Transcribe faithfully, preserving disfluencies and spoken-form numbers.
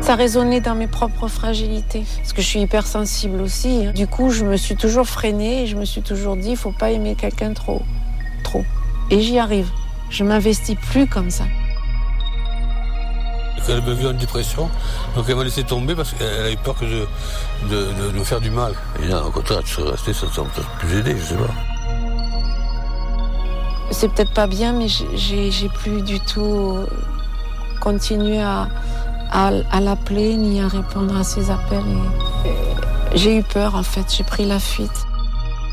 Ça résonnait dans mes propres fragilités. Parce que je suis hypersensible aussi. Du coup, je me suis toujours freinée et je me suis toujours dit, il ne faut pas aimer quelqu'un trop. Trop. Et j'y arrive. Je ne m'investis plus comme ça. Elle m'a vu en dépression, donc elle m'a laissé tomber parce qu'elle a eu peur que je, de, de, de me faire du mal. Et là, au contraire, je serais resté, ça m'a peut-être plus aidé, je sais pas. C'est peut-être pas bien, mais j'ai, j'ai plus du tout continué à, à, à l'appeler ni à répondre à ses appels. Et, et j'ai eu peur, en fait, j'ai pris la fuite.